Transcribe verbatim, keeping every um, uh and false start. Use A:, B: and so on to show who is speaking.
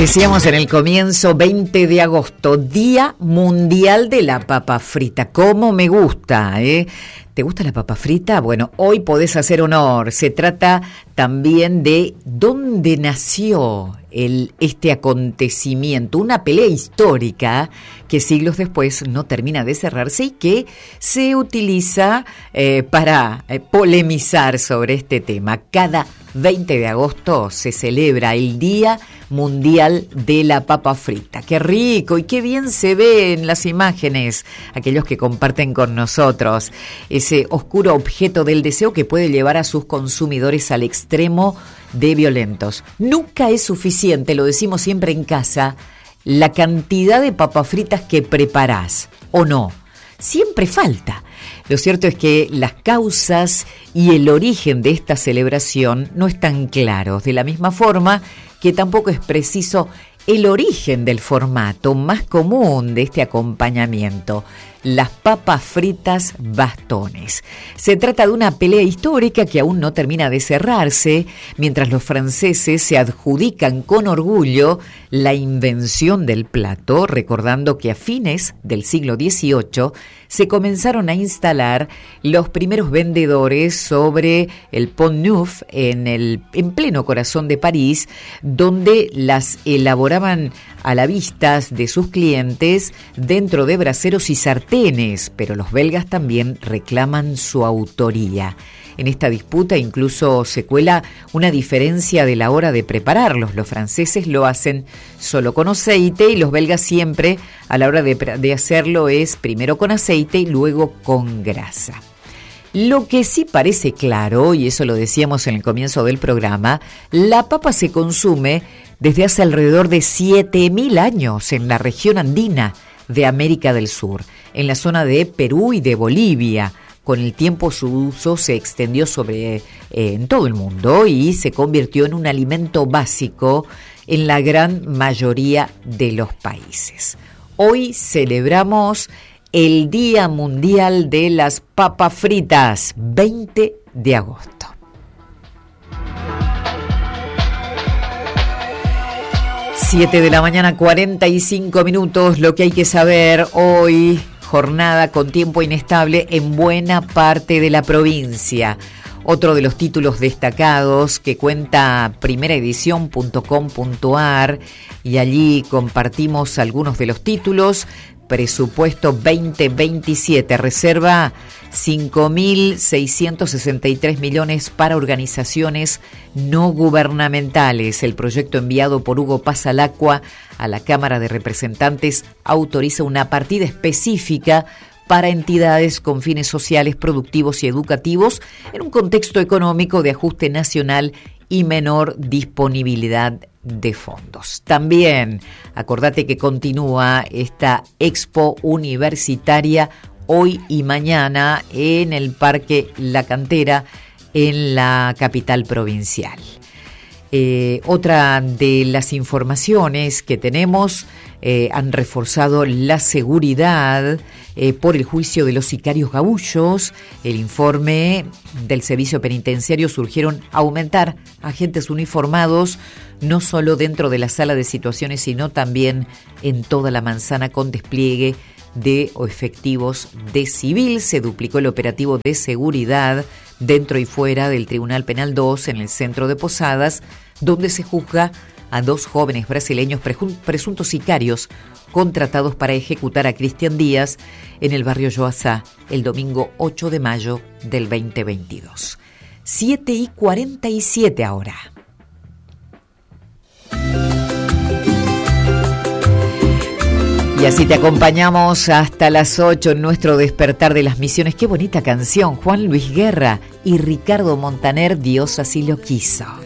A: Decíamos en el comienzo, veinte de agosto, Día Mundial de la Papa Frita. ¿Cómo me gusta, eh? ¿Te gusta la papa frita? Bueno, hoy podés hacer honor. Se trata también de dónde nació el, este acontecimiento, una pelea histórica que siglos después no termina de cerrarse y que se utiliza eh, para eh, polemizar sobre este tema. Cada veinte de agosto se celebra el Día Mundial de la Papa Frita. ¡Qué rico y qué bien se ve en las imágenes! Aquellos que comparten con nosotros ese oscuro objeto del deseo que puede llevar a sus consumidores al extremo de violentos. Nunca es suficiente, lo decimos siempre en casa, la cantidad de papas fritas que preparás, ¿o no? Siempre falta. Lo cierto es que las causas y el origen de esta celebración no están claros, de la misma forma que tampoco es preciso el origen del formato más común de este acompañamiento, las papas fritas bastones. Se trata de una pelea histórica que aún no termina de cerrarse, mientras los franceses se adjudican con orgullo la invención del plato, recordando que a fines del siglo dieciocho se comenzaron a instalar los primeros vendedores sobre el Pont Neuf en, el, en pleno corazón de París, donde las elaboraban a la vista de sus clientes dentro de braseros y sartenes, pero los belgas también reclaman su autoría. En esta disputa incluso se cuela una diferencia de la hora de prepararlos. Los franceses lo hacen solo con aceite y los belgas siempre a la hora de, de hacerlo es primero con aceite y luego con grasa. Lo que sí parece claro, y eso lo decíamos en el comienzo del programa, la papa se consume desde hace alrededor de siete mil años en la región andina de América del Sur, en la zona de Perú y de Bolivia. Con el tiempo su uso se extendió sobre eh, en todo el mundo y se convirtió en un alimento básico en la gran mayoría de los países. Hoy celebramos el Día Mundial de las Papas Fritas, veinte de agosto. siete de la mañana, cuarenta y cinco minutos, lo que hay que saber hoy. Jornada con tiempo inestable en buena parte de la provincia. Otro de los títulos destacados que cuenta primera edición punto com punto a r y allí compartimos algunos de los títulos. Presupuesto veinte veintisiete reserva cinco mil seiscientos sesenta y tres millones para organizaciones no gubernamentales. El proyecto enviado por Hugo Pasalacqua a la Cámara de Representantes autoriza una partida específica para entidades con fines sociales, productivos y educativos en un contexto económico de ajuste nacional y menor disponibilidad de fondos. También acordate que continúa esta expo universitaria hoy y mañana en el Parque La Cantera en la capital provincial. Eh, otra de las informaciones que tenemos eh, han reforzado la seguridad eh, por el juicio de los sicarios gaullos. El informe del servicio penitenciario surgieron aumentar agentes uniformados no solo dentro de la sala de situaciones, sino también en toda la manzana con despliegue de efectivos de civil. Se duplicó el operativo de seguridad dentro y fuera del Tribunal Penal dos en el centro de Posadas, donde se juzga a dos jóvenes brasileños presuntos sicarios contratados para ejecutar a Cristian Díaz en el barrio Yoazá el domingo ocho de mayo del veinte veintidós. siete y cuarenta y siete ahora. Y así te acompañamos hasta las ocho en nuestro Despertar de las Misiones. Qué bonita canción, Juan Luis Guerra y Ricardo Montaner, Dios así lo quiso.